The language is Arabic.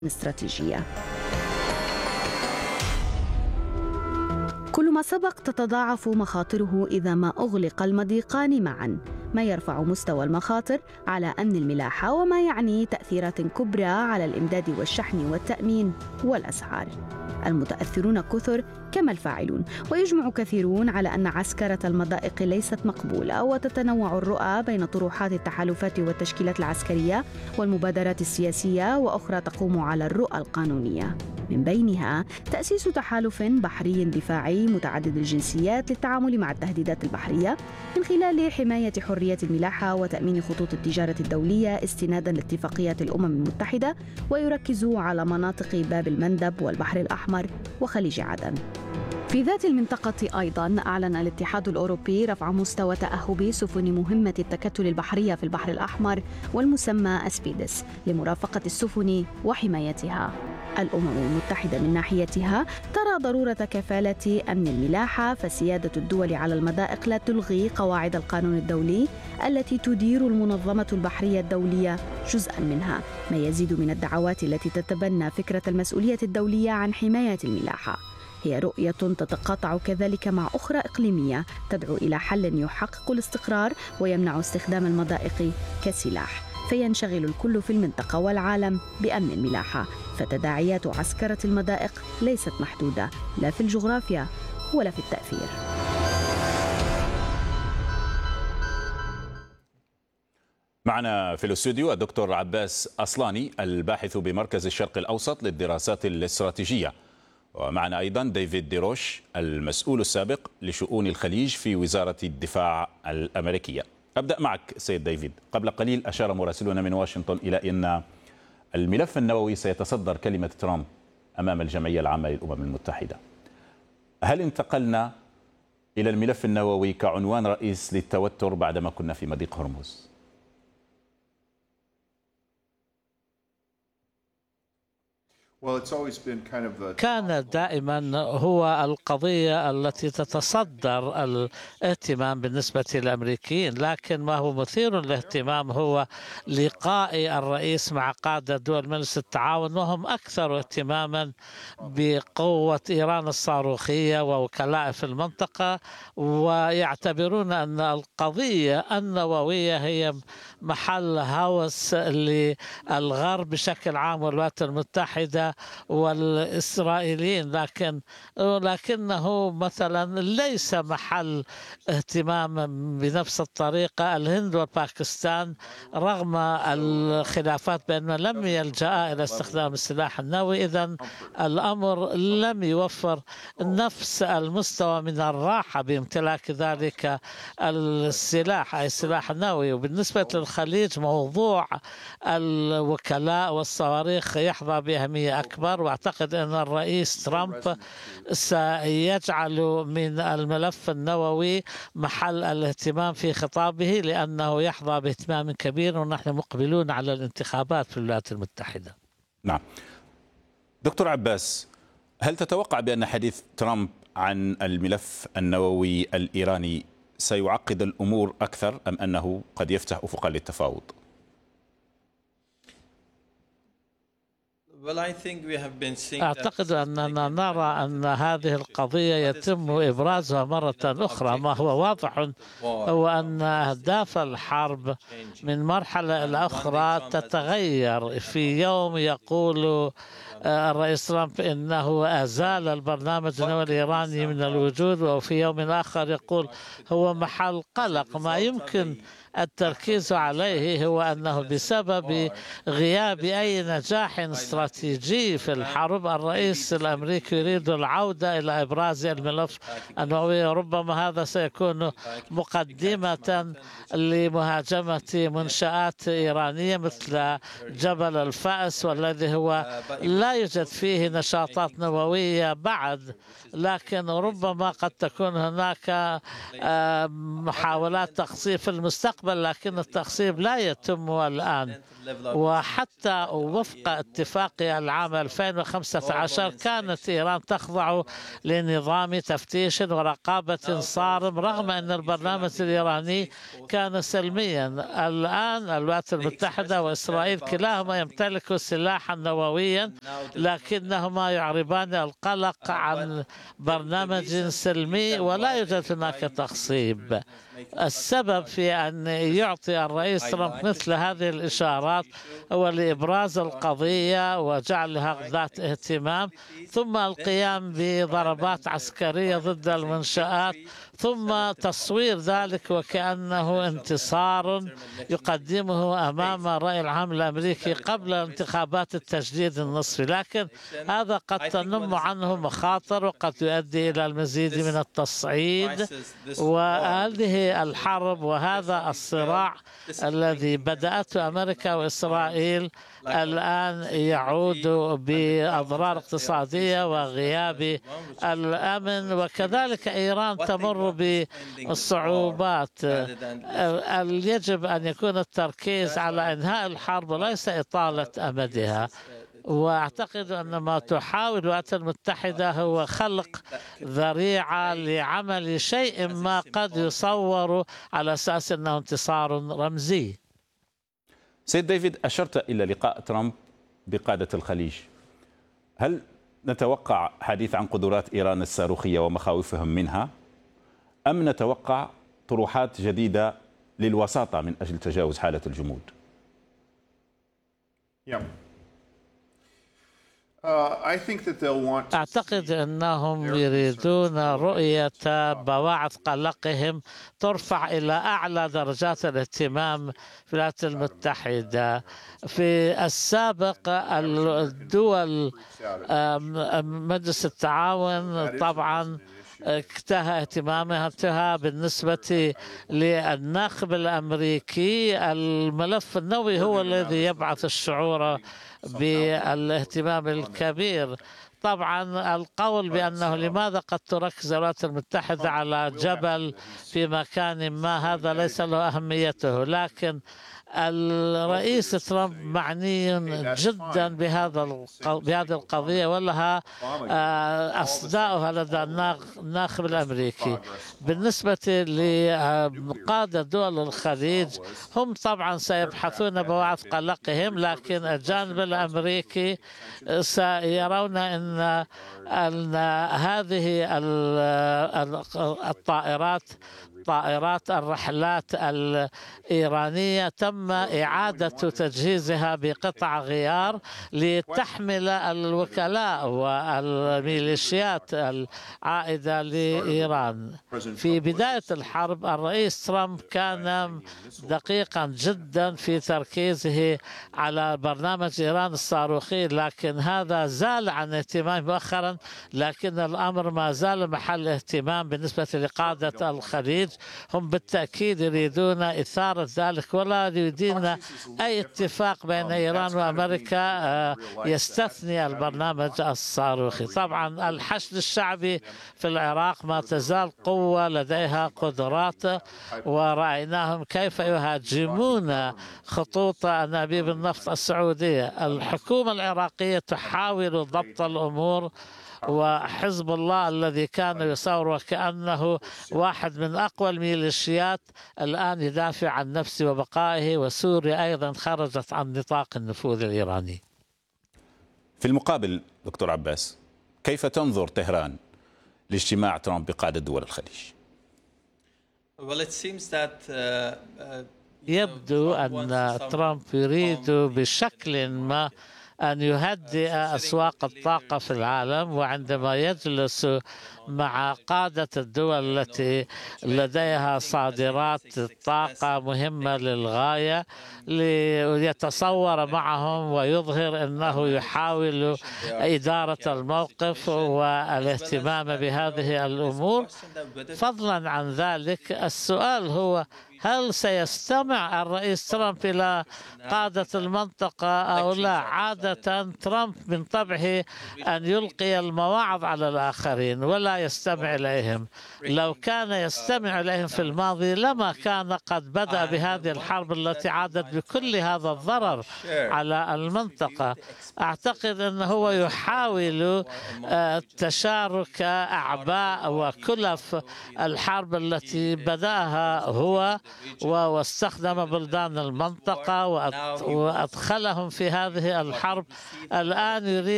استراتيجية. كل ما سبق تتضاعف مخاطره إذا ما أغلق المضيقان معاً، ما يرفع مستوى المخاطر على أمن الملاحة وما يعني تأثيرات كبرى على الإمداد والشحن والتأمين والأسعار. المتأثرون كثر كما الفاعلون، ويجمع كثيرون على أن عسكرة المضائق ليست مقبولة، وتتنوع الرؤى بين طروحات التحالفات والتشكيلات العسكرية والمبادرات السياسية، وأخرى تقوم على الرؤى القانونية، من بينها تأسيس تحالف بحري دفاعي متعدد الجنسيات للتعامل مع التهديدات البحرية من خلال حماية حرية الملاحة وتأمين خطوط التجارة الدولية استناداً لاتفاقيات الأمم المتحدة، ويركز على مناطق باب المندب والبحر الأحمر وخليج عدن. في ذات المنطقة أيضاً أعلن الاتحاد الأوروبي رفع مستوى تأهب سفن مهمة التكتل البحرية في البحر الأحمر والمسمى أسبيدس لمرافقة السفن وحمايتها. الأمم المتحدة من ناحيتها ترى ضرورة كفالة أمن الملاحة، فسيادة الدول على المضائق لا تلغي قواعد القانون الدولي التي تدير المنظمة البحرية الدولية جزءاً منها، ما يزيد من الدعوات التي تتبنى فكرة المسؤولية الدولية عن حماية الملاحة. هي رؤية تتقاطع كذلك مع أخرى إقليمية تدعو إلى حل يحقق الاستقرار ويمنع استخدام المضائق كسلاح، فينشغل الكل في المنطقة والعالم بأمن الملاحة. فتداعيات عسكرة المضائق ليست محدودة لا في الجغرافيا ولا في التأثير. معنا في الاستوديو الدكتور عباس أصلاني الباحث بمركز الشرق الأوسط للدراسات الاستراتيجية، ومعنا أيضا ديفيد ديروش المسؤول السابق لشؤون الخليج في وزارة الدفاع الأمريكية. أبدأ معك سيد ديفيد. قبل قليل أشار مراسلون من واشنطن إلى أن الملف النووي سيتصدر كلمة ترامب أمام الجمعية العامة للأمم المتحدة. هل انتقلنا إلى الملف النووي كعنوان رئيس للتوتر بعدما كنا في مضيق هرمز؟ كان دائما هو القضية التي تتصدر الاهتمام بالنسبة للأمريكيين، لكن ما هو مثير للاهتمام هو لقاء الرئيس مع قادة دول مجلس التعاون، وهم أكثر اهتماما بقوة إيران الصاروخية ووكلاء في المنطقة، ويعتبرون أن القضية النووية هي محل هوس للغرب بشكل عام والولايات المتحدة والإسرائيليين، لكنه مثلا ليس محل اهتمام بنفس الطريقة الهند وباكستان رغم الخلافات بينما لم يلجأ إلى استخدام السلاح النووي. إذن الأمر لم يوفر نفس المستوى من الراحة بامتلاك ذلك السلاح أي السلاح النووي. وبالنسبة للخليج موضوع الوكلاء والصواريخ يحظى بأهمية أكبر، وأعتقد أن الرئيس ترامب سيجعل من الملف النووي محل الاهتمام في خطابه لأنه يحظى باهتمام كبير، ونحن مقبلون على الانتخابات في الولايات المتحدة. نعم دكتور عباس، هل تتوقع بأن حديث ترامب عن الملف النووي الإيراني سيعقد الأمور أكثر أم أنه قد يفتح أفقا للتفاوض؟ أعتقد أننا نرى أن هذه القضية يتم إبرازها مرة أخرى. ما هو واضح هو أن أهداف الحرب من مرحلة إلى أخرى تتغير. في يوم يقول الرئيس ترامب إنه أزال البرنامج النووي الإيراني من الوجود، وفي يوم آخر يقول هو محل قلق. ما يمكن التركيز عليه هو أنه بسبب غياب أي نجاح استراتيجي في الحرب الرئيس الأمريكي يريد العودة إلى إبراز الملف النووي. ربما هذا سيكون مقدمة لمهاجمة منشآت إيرانية مثل جبل الفأس، والذي هو لا يوجد فيه نشاطات نووية بعد، لكن ربما قد تكون هناك محاولات تقصير في المستقبل. المستقبل، لكن التخصيب لا يتم الآن. وحتى وفق اتفاقية العام 2015 كانت إيران تخضع لنظام تفتيش ورقابة صارم رغم أن البرنامج الإيراني كان سلميا. الآن الولايات المتحدة وإسرائيل كلاهما يمتلك سلاحا نوويا، لكنهما يعربان القلق عن برنامج سلمي ولا يوجد هناك تخصيب. السبب في أن يعطي الرئيس ترامب مثل هذه الإشارات هو لإبراز القضية وجعلها ذات اهتمام، ثم القيام بضربات عسكرية ضد المنشآت، ثم تصوير ذلك وكأنه انتصار يقدمه أمام الرأي العام الأمريكي قبل انتخابات التجديد النصفي. لكن هذا قد تنم عنه مخاطر وقد يؤدي إلى المزيد من التصعيد. وهذه الحرب وهذا الصراع الذي بدأته أمريكا وإسرائيل الآن يعود بأضرار اقتصادية وغياب الأمن، وكذلك إيران تمر بالصعوبات. يجب أن يكون التركيز على إنهاء الحرب وليس إطالة أمدها. وأعتقد أن ما تحاول الولايات المتحدة هو خلق ذريعة لعمل شيء ما قد يصور على أساس أنه انتصار رمزي. سيد ديفيد، أشرت إلى لقاء ترامب بقادة الخليج. هل نتوقع حديث عن قدرات إيران الصاروخية ومخاوفهم منها، أم نتوقع طروحات جديدة للوساطة من أجل تجاوز حالة الجمود؟ أعتقد أنهم يريدون رؤية بواعث قلقهم ترفع إلى أعلى درجات الاهتمام في الولايات المتحدة. في السابق الدول مجلس التعاون طبعا اكتهى اهتماماتها بالنسبة للناخب الأمريكي. الملف النووي هو الذي يبعث الشعور بالاهتمام الكبير. طبعا القول بأنه لماذا قد تركز الولايات المتحدة على جبل في مكان ما هذا ليس له أهميته، لكن الرئيس ترامب معني جدا بهذه القضية ولها أصداؤها لدى الناخب الأمريكي. بالنسبة لقادة دول الخليج هم طبعا سيبحثون بواعث قلقهم، لكن الجانب الأمريكي سيرون أن هذه طائرات الرحلات الإيرانية تم إعادة تجهيزها بقطع غيار لتحمل الوكلاء والميليشيات العائدة لإيران. في بداية الحرب الرئيس ترامب كان دقيقا جدا في تركيزه على برنامج إيران الصاروخي، لكن هذا زال عن اهتمام مؤخرا، لكن الأمر ما زال محل اهتمام بالنسبة لقادة الخليج. هم بالتأكيد يريدون إثارة ذلك ولا يريدون أي اتفاق بين إيران وأمريكا يستثني البرنامج الصاروخي. طبعا الحشد الشعبي في العراق ما تزال قوة لديها قدرات، ورأيناهم كيف يهاجمون خطوط أنابيب النفط السعودية. الحكومة العراقية تحاول ضبط الأمور، وحزب الله الذي كان يصور وكأنه واحد من أقوى الميليشيات الآن يدافع عن نفسه وبقائه، وسوريا أيضا خرجت عن نطاق النفوذ الإيراني. في المقابل دكتور عباس، كيف تنظر طهران لاجتماع ترامب بقادة دول الخليج؟ يبدو أن ترامب يريد بشكل ما أن يهدئ أسواق الطاقة في العالم، وعندما يجلس مع قادة الدول التي لديها صادرات طاقة مهمة للغاية ليتصور معهم ويظهر أنه يحاول إدارة الموقف والاهتمام بهذه الأمور. فضلا عن ذلك السؤال هو هل سيستمع الرئيس ترامب إلى قادة المنطقة أو لا؟ عادة ترامب من طبعه أن يلقي المواعظ على الآخرين ولا يستمع إليهم. لو كان يستمع إليهم في الماضي لما كان قد بدأ بهذه الحرب التي عادت بكل هذا الضرر على المنطقة. أعتقد أنه هو يحاول تشارك أعباء وكلف الحرب التي بدأها هو واستخدم بلدان المنطقة وأدخلهم في هذه الحرب. الآن يريد